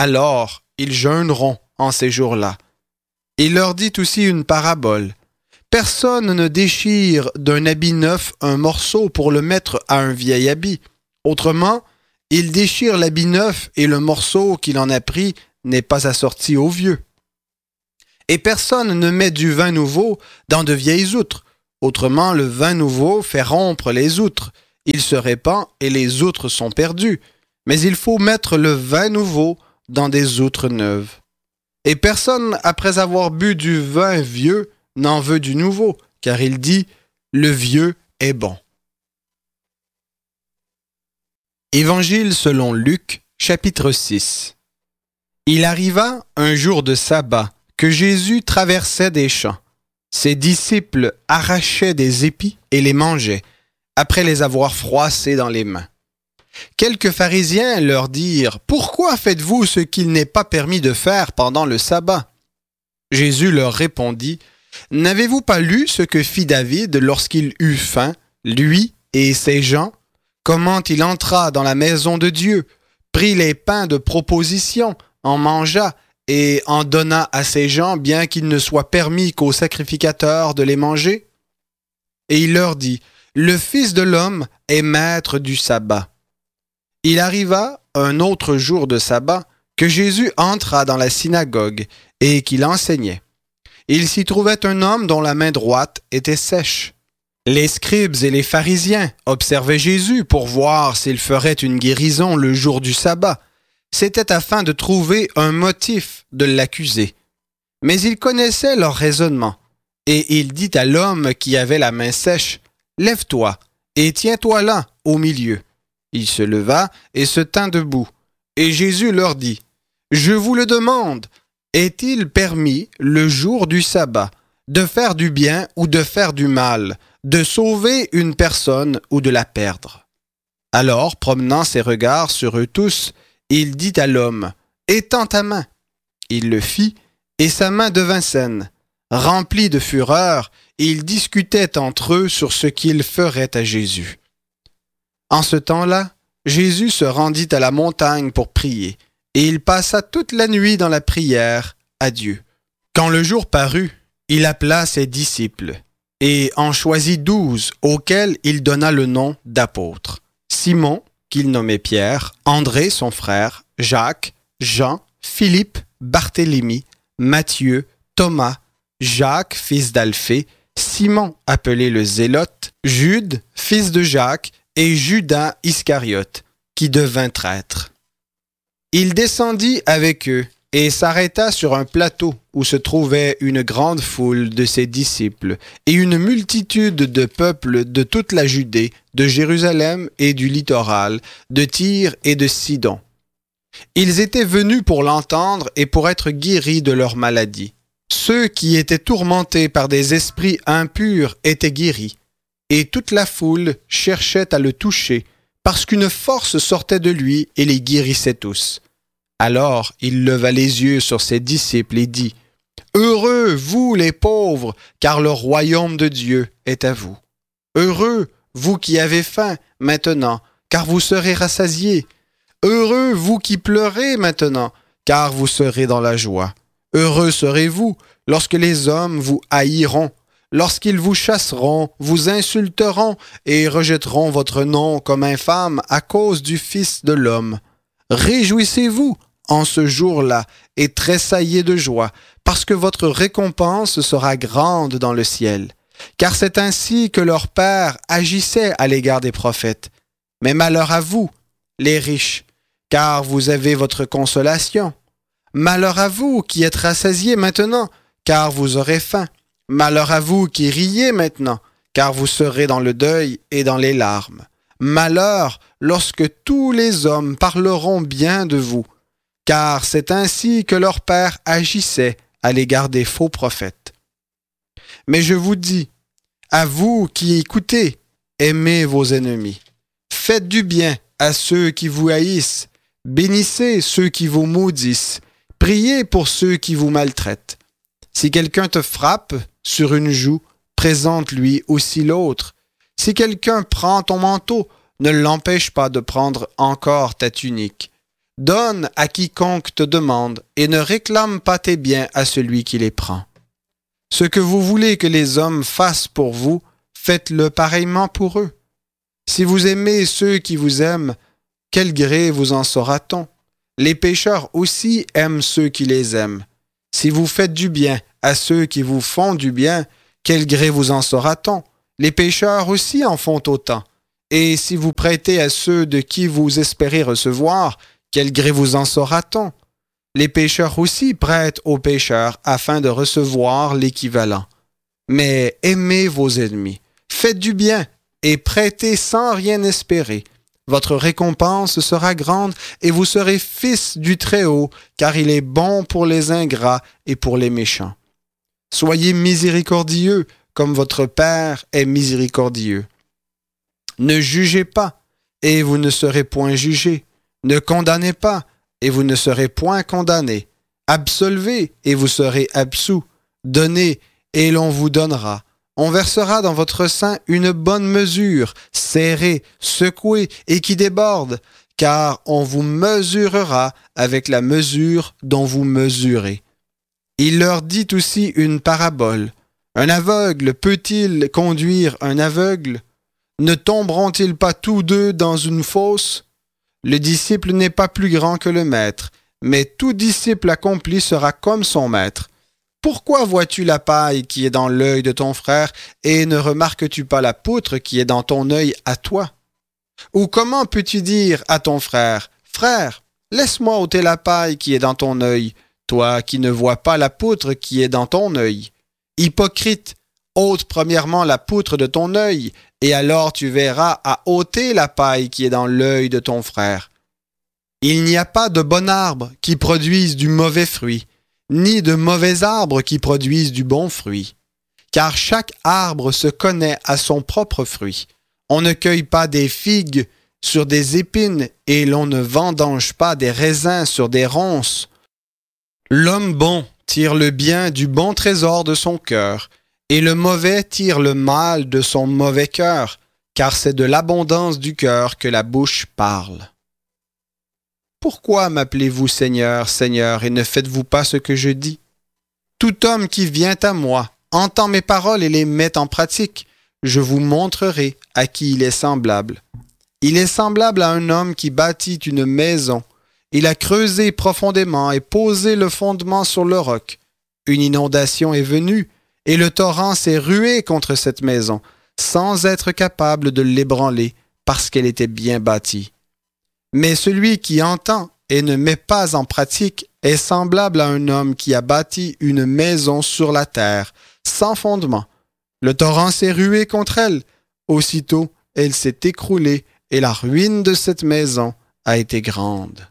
Alors ils jeûneront en ces jours-là. » Il leur dit aussi une parabole. « Personne ne déchire d'un habit neuf un morceau pour le mettre à un vieil habit. Autrement, il déchire l'habit neuf et le morceau qu'il en a pris n'est pas assorti au vieux. Et personne ne met du vin nouveau dans de vieilles outres. Autrement, le vin nouveau fait rompre les outres. Il se répand et les outres sont perdues. Mais il faut mettre le vin nouveau dans des outres neuves. Et personne, après avoir bu du vin vieux, n'en veut du nouveau, car il dit « le vieux est bon ». Évangile selon Luc, chapitre 6. Il arriva un jour de sabbat que Jésus traversait des champs. Ses disciples arrachaient des épis et les mangeaient, après les avoir froissés dans les mains. Quelques pharisiens leur dirent « Pourquoi faites-vous ce qu'il n'est pas permis de faire pendant le sabbat ?» Jésus leur répondit « N'avez-vous pas lu ce que fit David lorsqu'il eut faim, lui et ses gens? Comment il entra dans la maison de Dieu, prit les pains de proposition, en mangea et en donna à ses gens, bien qu'il ne soit permis qu'aux sacrificateurs de les manger? Et il leur dit « Le Fils de l'homme est maître du sabbat. » Il arriva un autre jour de sabbat que Jésus entra dans la synagogue et qu'il enseignait. Il s'y trouvait un homme dont la main droite était sèche. Les scribes et les pharisiens observaient Jésus pour voir s'il ferait une guérison le jour du sabbat. C'était afin de trouver un motif de l'accuser. Mais il connaissait leur raisonnement, et il dit à l'homme qui avait la main sèche, « Lève-toi et tiens-toi là, au milieu. » Il se leva et se tint debout. Et Jésus leur dit, « Je vous le demande, est-il permis, le jour du sabbat, de faire du bien ou de faire du mal, de sauver une personne ou de la perdre? » Alors, promenant ses regards sur eux tous, il dit à l'homme, « Étends ta main. » Il le fit, et sa main devint saine. Rempli de fureur, ils discutaient entre eux sur ce qu'ils feraient à Jésus. En ce temps-là, Jésus se rendit à la montagne pour prier, et il passa toute la nuit dans la prière à Dieu. Quand le jour parut, il appela ses disciples, et en choisit 12, auxquels il donna le nom d'apôtres. Simon, qu'il nommait Pierre, André son frère, Jacques, Jean, Philippe, Barthélemy, Matthieu, Thomas, Jacques, fils d'Alphée, Simon, appelé le Zélote, Jude, fils de Jacques, et Judas Iscariote, qui devint traître. Il descendit avec eux et s'arrêta sur un plateau où se trouvait une grande foule de ses disciples et une multitude de peuples de toute la Judée, de Jérusalem et du littoral, de Tyr et de Sidon. Ils étaient venus pour l'entendre et pour être guéris de leur maladie. Ceux qui étaient tourmentés par des esprits impurs étaient guéris, et toute la foule cherchait à le toucher, parce qu'une force sortait de lui et les guérissait tous. Alors il leva les yeux sur ses disciples et dit, « Heureux, vous les pauvres, car le royaume de Dieu est à vous. Heureux, vous qui avez faim maintenant, car vous serez rassasiés. Heureux, vous qui pleurez maintenant, car vous serez dans la joie. Heureux serez-vous lorsque les hommes vous haïront, lorsqu'ils vous chasseront, vous insulteront et rejetteront votre nom comme infâme à cause du Fils de l'homme. Réjouissez-vous en ce jour-là et tressaillez de joie, parce que votre récompense sera grande dans le ciel. Car c'est ainsi que leur Père agissait à l'égard des prophètes. Mais malheur à vous, les riches, car vous avez votre consolation. Malheur à vous qui êtes rassasiés maintenant, car vous aurez faim. Malheur à vous qui riez maintenant, car vous serez dans le deuil et dans les larmes. Malheur lorsque tous les hommes parleront bien de vous, car c'est ainsi que leur Père agissait à l'égard des faux prophètes. Mais je vous dis, à vous qui écoutez, aimez vos ennemis. Faites du bien à ceux qui vous haïssent, bénissez ceux qui vous maudissent, priez pour ceux qui vous maltraitent. Si quelqu'un te frappe sur une joue, présente-lui aussi l'autre. Si quelqu'un prend ton manteau, ne l'empêche pas de prendre encore ta tunique. Donne à quiconque te demande et ne réclame pas tes biens à celui qui les prend. Ce que vous voulez que les hommes fassent pour vous, faites-le pareillement pour eux. Si vous aimez ceux qui vous aiment, quel gré vous en saura-t-on? Les pécheurs aussi aiment ceux qui les aiment. Si vous faites du bien à ceux qui vous font du bien, quel gré vous en saura-t-on? Les pécheurs aussi en font autant. Et si vous prêtez à ceux de qui vous espérez recevoir, quel gré vous en saura-t-on? Les pécheurs aussi prêtent aux pécheurs afin de recevoir l'équivalent. Mais aimez vos ennemis, faites du bien et prêtez sans rien espérer. Votre récompense sera grande et vous serez fils du Très-Haut, car il est bon pour les ingrats et pour les méchants. Soyez miséricordieux, comme votre Père est miséricordieux. Ne jugez pas, et vous ne serez point jugés. Ne condamnez pas, et vous ne serez point condamnés. Absolvez, et vous serez absous. Donnez, et l'on vous donnera. On versera dans votre sein une bonne mesure, serrée, secouée et qui déborde, car on vous mesurera avec la mesure dont vous mesurez. Il leur dit aussi une parabole. Un aveugle peut-il conduire un aveugle? Ne tomberont-ils pas tous deux dans une fosse? Le disciple n'est pas plus grand que le maître, mais tout disciple accompli sera comme son maître. Pourquoi vois-tu la paille qui est dans l'œil de ton frère et ne remarques-tu pas la poutre qui est dans ton œil à toi? Ou comment peux-tu dire à ton frère, « Frère, laisse-moi ôter la paille qui est dans ton œil, toi qui ne vois pas la poutre qui est dans ton œil? Hypocrite, ôte premièrement la poutre de ton œil, et alors tu verras à ôter la paille qui est dans l'œil de ton frère. Il n'y a pas de bon arbre qui produise du mauvais fruit, ni de mauvais arbres qui produisent du bon fruit. Car chaque arbre se connaît à son propre fruit. On ne cueille pas des figues sur des épines et l'on ne vendange pas des raisins sur des ronces. L'homme bon tire le bien du bon trésor de son cœur, et le mauvais tire le mal de son mauvais cœur, car c'est de l'abondance du cœur que la bouche parle. Pourquoi m'appelez-vous Seigneur, Seigneur, et ne faites-vous pas ce que je dis? Tout homme qui vient à moi entend mes paroles et les met en pratique. Je vous montrerai à qui il est semblable. Il est semblable à un homme qui bâtit une maison. Il a creusé profondément et posé le fondement sur le roc. Une inondation est venue, et le torrent s'est rué contre cette maison, sans être capable de l'ébranler, parce qu'elle était bien bâtie. Mais celui qui entend et ne met pas en pratique est semblable à un homme qui a bâti une maison sur la terre, sans fondement. Le torrent s'est rué contre elle. Aussitôt, elle s'est écroulée et la ruine de cette maison a été grande.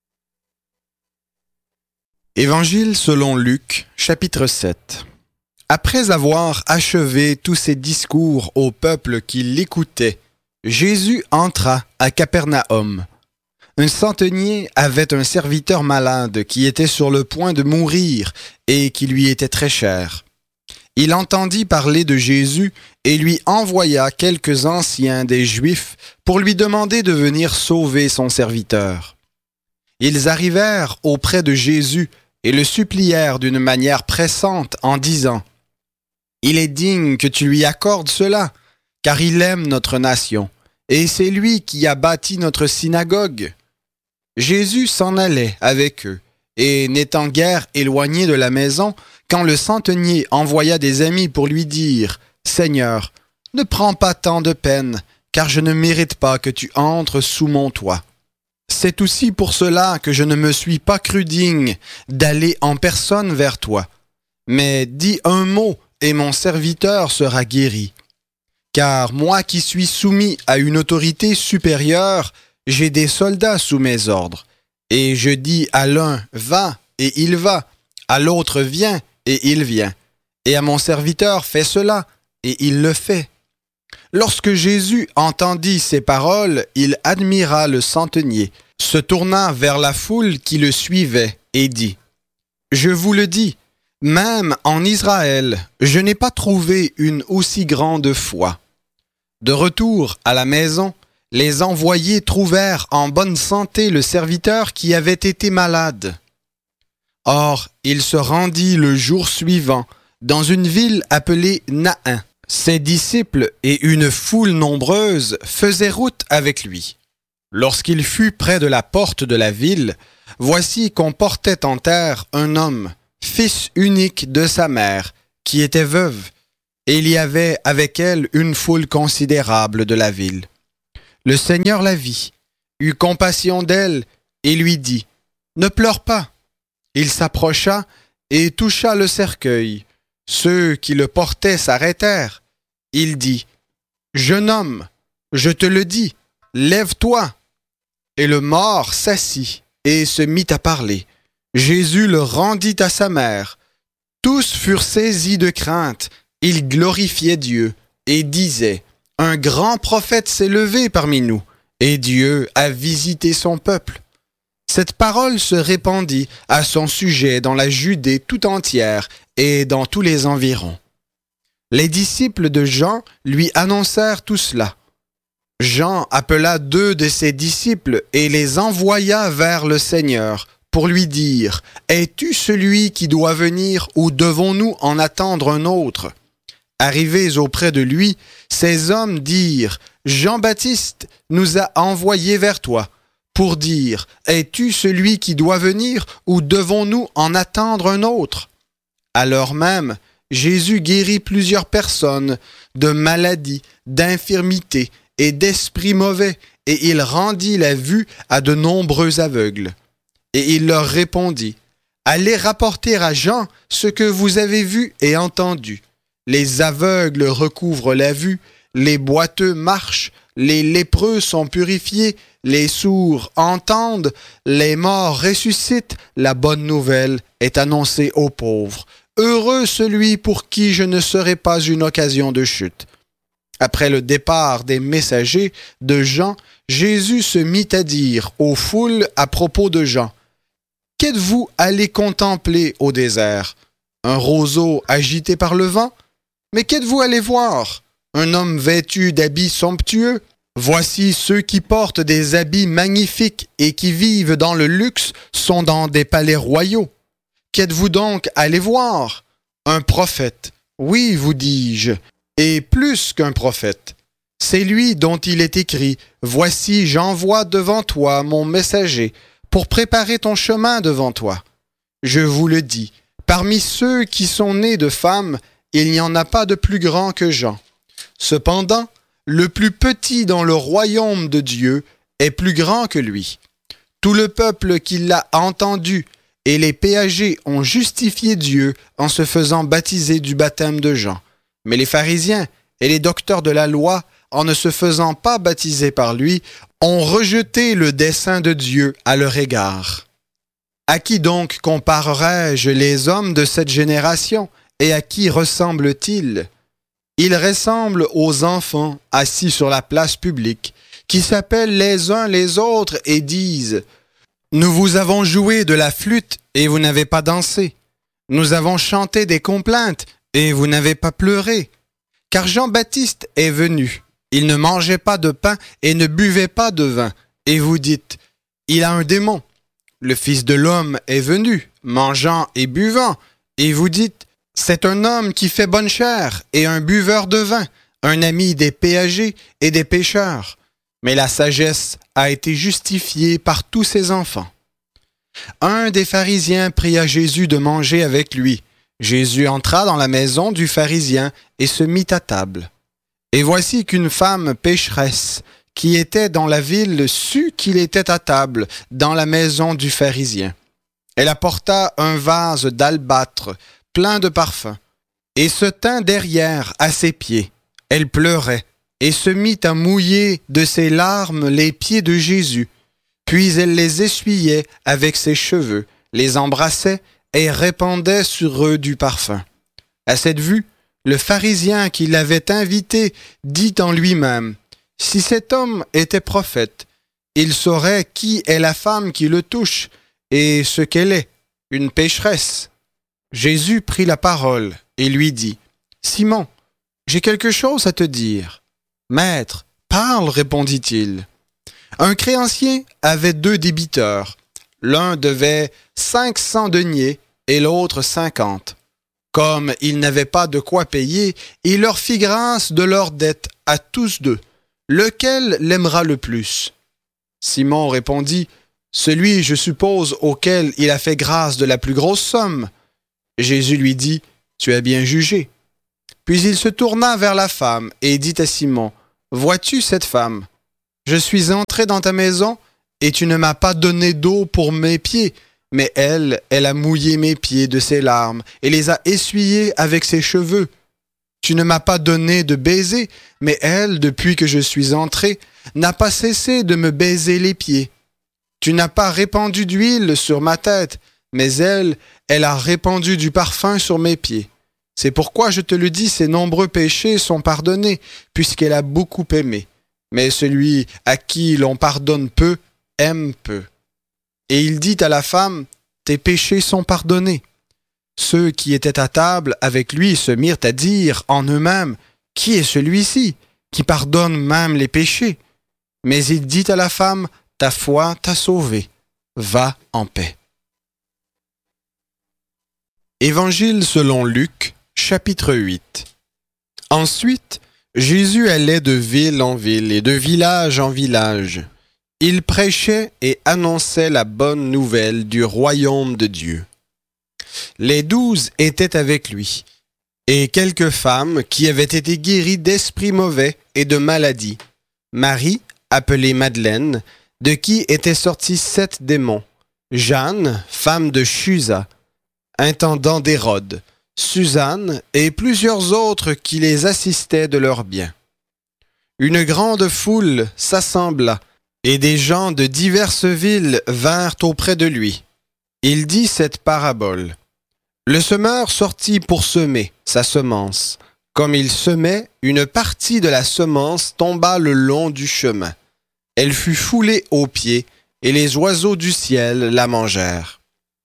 Évangile selon Luc, chapitre 7. Après avoir achevé tous ses discours au peuple qui l'écoutait, Jésus entra à Capernaum. Un centenier avait un serviteur malade qui était sur le point de mourir et qui lui était très cher. Il entendit parler de Jésus et lui envoya quelques anciens des Juifs pour lui demander de venir sauver son serviteur. Ils arrivèrent auprès de Jésus et le supplièrent d'une manière pressante en disant « Il est digne que tu lui accordes cela, car il aime notre nation, et c'est lui qui a bâti notre synagogue. » Jésus s'en allait avec eux, et n'étant guère éloigné de la maison, quand le centenier envoya des amis pour lui dire « Seigneur, ne prends pas tant de peine, car je ne mérite pas que tu entres sous mon toit. C'est aussi pour cela que je ne me suis pas cru digne d'aller en personne vers toi. Mais dis un mot, et mon serviteur sera guéri. Car moi qui suis soumis à une autorité supérieure, j'ai des soldats sous mes ordres. Et je dis à l'un « Va » et il va, à l'autre « Viens » et il vient. Et à mon serviteur « Fais cela » et il le fait. Lorsque Jésus entendit ces paroles, il admira le centenier, se tourna vers la foule qui le suivait et dit « Je vous le dis, même en Israël, je n'ai pas trouvé une aussi grande foi. » De retour à la maison, les envoyés trouvèrent en bonne santé le serviteur qui avait été malade. Or, il se rendit le jour suivant dans une ville appelée Nain. Ses disciples et une foule nombreuse faisaient route avec lui. Lorsqu'il fut près de la porte de la ville, voici qu'on portait en terre un homme, fils unique de sa mère, qui était veuve, et il y avait avec elle une foule considérable de la ville. Le Seigneur la vit, eut compassion d'elle et lui dit, « Ne pleure pas. » Il s'approcha et toucha le cercueil. Ceux qui le portaient s'arrêtèrent. Il dit, « Jeune homme, je te le dis, lève-toi. » Et le mort s'assit et se mit à parler. Jésus le rendit à sa mère. Tous furent saisis de crainte. Ils glorifiaient Dieu et disaient, « Un grand prophète s'est levé parmi nous, et Dieu a visité son peuple. » Cette parole se répandit à son sujet dans la Judée tout entière et dans tous les environs. Les disciples de Jean lui annoncèrent tout cela. Jean appela 2 de ses disciples et les envoya vers le Seigneur pour lui dire, « Es-tu celui qui doit venir ou devons-nous en attendre un autre ?» Arrivés auprès de lui, ces hommes dirent, « Jean-Baptiste nous a envoyés vers toi pour dire, « Es-tu celui qui doit venir ou devons-nous en attendre un autre ?» Alors même, Jésus guérit plusieurs personnes de maladies, d'infirmités et d'esprits mauvais, et il rendit la vue à de nombreux aveugles. Et il leur répondit, « Allez rapporter à Jean ce que vous avez vu et entendu. Les aveugles recouvrent la vue, les boiteux marchent, les lépreux sont purifiés, les sourds entendent, les morts ressuscitent, la bonne nouvelle est annoncée aux pauvres. Heureux celui pour qui je ne serai pas une occasion de chute. » Après le départ des messagers de Jean, Jésus se mit à dire aux foules à propos de Jean, « Qu'êtes-vous allés contempler au désert? Un roseau agité par le vent? Mais qu'êtes-vous allés voir? Un homme vêtu d'habits somptueux? Voici ceux qui portent des habits magnifiques et qui vivent dans le luxe sont dans des palais royaux. Qu'êtes-vous donc allés voir? Un prophète. Oui, vous dis-je, et plus qu'un prophète. C'est lui dont il est écrit, « Voici, j'envoie devant toi mon messager pour préparer ton chemin devant toi. » Je vous le dis, parmi ceux qui sont nés de femmes, il n'y en a pas de plus grand que Jean. Cependant, le plus petit dans le royaume de Dieu est plus grand que lui. Tout le peuple qui l'a entendu et les péagers ont justifié Dieu en se faisant baptiser du baptême de Jean. Mais les pharisiens et les docteurs de la loi, en ne se faisant pas baptiser par lui, ont rejeté le dessein de Dieu à leur égard. À qui donc comparerai-je les hommes de cette génération, et à qui ressemblent-ils? Ils ressemblent aux enfants assis sur la place publique, qui s'appellent les uns les autres et disent « Nous vous avons joué de la flûte et vous n'avez pas dansé. Nous avons chanté des complaintes et vous n'avez pas pleuré. Car Jean-Baptiste est venu. Il ne mangeait pas de pain et ne buvait pas de vin. Et vous dites « Il a un démon. » Le Fils de l'homme est venu, mangeant et buvant. Et vous dites « C'est un homme qui fait bonne chère et un buveur de vin, un ami des péagers et des pécheurs. » Mais la sagesse a été justifiée par tous ses enfants. Un des pharisiens pria Jésus de manger avec lui. Jésus entra dans la maison du pharisien et se mit à table. Et voici qu'une femme pécheresse qui était dans la ville sut qu'il était à table dans la maison du pharisien. Elle apporta un vase d'albâtre plein de parfums et se tint derrière à ses pieds. Elle pleurait et se mit à mouiller de ses larmes les pieds de Jésus. Puis elle les essuyait avec ses cheveux, les embrassait et répandait sur eux du parfum. À cette vue, le pharisien qui l'avait invité dit en lui-même, « Si cet homme était prophète, il saurait qui est la femme qui le touche et ce qu'elle est, une pécheresse. » Jésus prit la parole et lui dit, « Simon, j'ai quelque chose à te dire. »« Maître, parle, répondit-il. » Un créancier avait 2 débiteurs. L'un devait 500 deniers et l'autre 50. Comme ils n'avaient pas de quoi payer, il leur fit grâce de leur dette à tous deux. Lequel l'aimera le plus? Simon répondit, celui, je suppose, auquel il a fait grâce de la plus grosse somme. Jésus lui dit, tu as bien jugé. Puis il se tourna vers la femme et dit à Simon, vois-tu cette femme? Je suis entré dans ta maison et tu ne m'as pas donné d'eau pour mes pieds, mais elle a mouillé mes pieds de ses larmes et les a essuyés avec ses cheveux. Tu ne m'as pas donné de baiser, mais elle, depuis que je suis entré, n'a pas cessé de me baiser les pieds. Tu n'as pas répandu d'huile sur ma tête, mais elle a répandu du parfum sur mes pieds. C'est pourquoi je te le dis, ses nombreux péchés sont pardonnés, puisqu'elle a beaucoup aimé. Mais celui à qui l'on pardonne peu, aime peu. Et il dit à la femme, tes péchés sont pardonnés. Ceux qui étaient à table avec lui se mirent à dire en eux-mêmes, qui est celui-ci, qui pardonne même les péchés? Mais il dit à la femme, ta foi t'a sauvée, va en paix. Évangile selon Luc, chapitre 8. Ensuite, Jésus allait de ville en ville et de village en village. Il prêchait et annonçait la bonne nouvelle du royaume de Dieu. Les 12 étaient avec lui, et quelques femmes qui avaient été guéries d'esprits mauvais et de maladies. Marie, appelée Madeleine, de qui étaient sortis 7 démons. Jeanne, femme de Chuza, intendant d'Hérode, Suzanne et plusieurs autres qui les assistaient de leurs biens. Une grande foule s'assembla, et des gens de diverses villes vinrent auprès de lui. Il dit cette parabole. Le semeur sortit pour semer sa semence. Comme il semait, une partie de la semence tomba le long du chemin. Elle fut foulée aux pieds, et les oiseaux du ciel la mangèrent.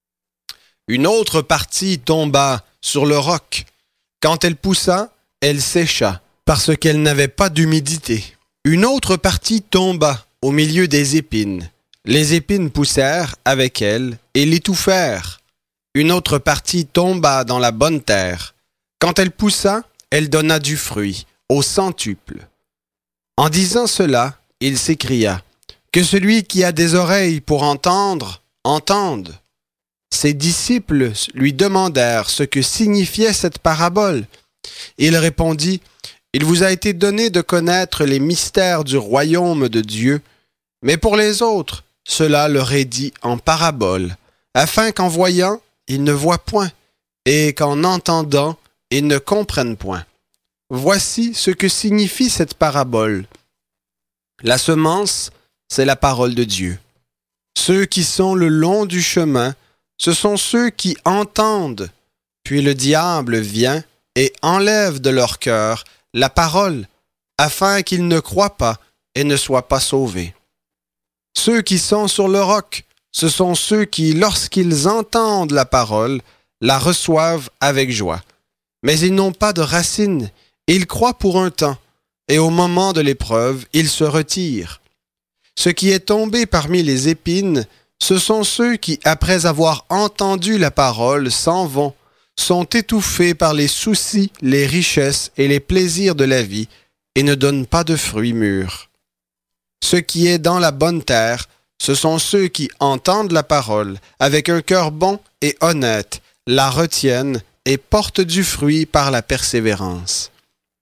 Une autre partie tomba sur le roc. Quand elle poussa, elle sécha, parce qu'elle n'avait pas d'humidité. Une autre partie tomba au milieu des épines. Les épines poussèrent avec elle et l'étouffèrent. Une autre partie tomba dans la bonne terre. Quand elle poussa, elle donna du fruit, au centuple. En disant cela, il s'écria, « Que celui qui a des oreilles pour entendre, entende. » Ses disciples lui demandèrent ce que signifiait cette parabole. Il répondit, « Il vous a été donné de connaître les mystères du royaume de Dieu, mais pour les autres, cela leur est dit en parabole, afin qu'en voyant, ils ne voient point, et qu'en entendant, ils ne comprennent point. Voici ce que signifie cette parabole. La semence, c'est la parole de Dieu. Ceux qui sont le long du chemin, ce sont ceux qui entendent, puis le diable vient et enlève de leur cœur la parole, afin qu'ils ne croient pas et ne soient pas sauvés. Ceux qui sont sur le roc, ce sont ceux qui, lorsqu'ils entendent la parole, la reçoivent avec joie. Mais ils n'ont pas de racines, ils croient pour un temps, et au moment de l'épreuve, ils se retirent. Ce qui est tombé parmi les épines, ce sont ceux qui, après avoir entendu la parole, s'en vont, sont étouffés par les soucis, les richesses et les plaisirs de la vie, et ne donnent pas de fruits mûrs. Ce qui est dans la bonne terre, ce sont ceux qui entendent la parole avec un cœur bon et honnête, la retiennent et portent du fruit par la persévérance.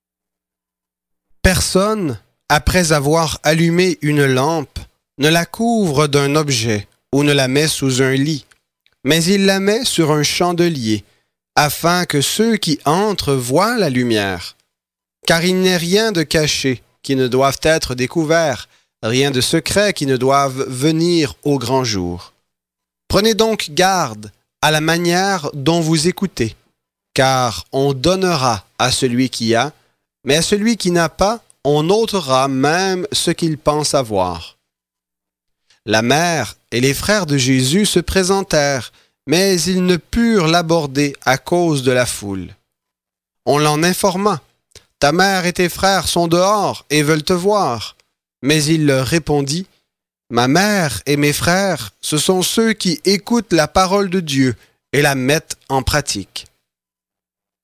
Personne, après avoir allumé une lampe, ne la couvre d'un objet ou ne la met sous un lit, mais il la met sur un chandelier, afin que ceux qui entrent voient la lumière. Car il n'est rien de caché qui ne doive être découvert, rien de secret qui ne doive venir au grand jour. Prenez donc garde à la manière dont vous écoutez, car on donnera à celui qui a, mais à celui qui n'a pas, on ôtera même ce qu'il pense avoir. La mère et les frères de Jésus se présentèrent, mais ils ne purent l'aborder à cause de la foule. On l'en informa. « Ta mère et tes frères sont dehors et veulent te voir. » Mais il leur répondit, « Ma mère et mes frères, ce sont ceux qui écoutent la parole de Dieu et la mettent en pratique. »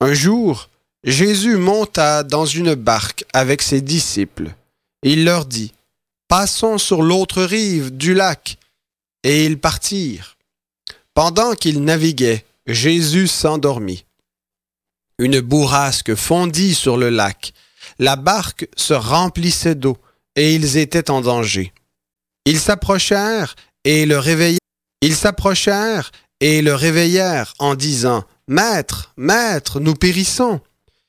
Un jour, Jésus monta dans une barque avec ses disciples. Il leur dit, « Passons sur l'autre rive du lac. » Et ils partirent. Pendant qu'ils naviguaient, Jésus s'endormit. Une bourrasque fondit sur le lac. La barque se remplissait d'eau et ils étaient en danger. Ils s'approchèrent et le réveillèrent en disant, « Maître, Maître, nous périssons. »